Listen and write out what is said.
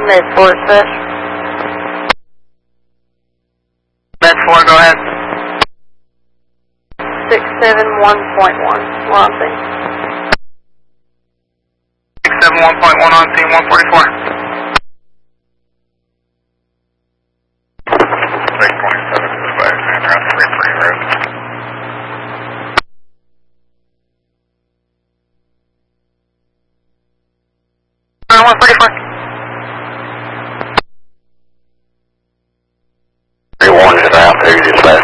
Med 4, sir. Med 4, go ahead. 671.1, launching. 671.1 on scene 144. 6.7 to the west, and around 3 road. On 144. 3-1 is out, who's dispatch?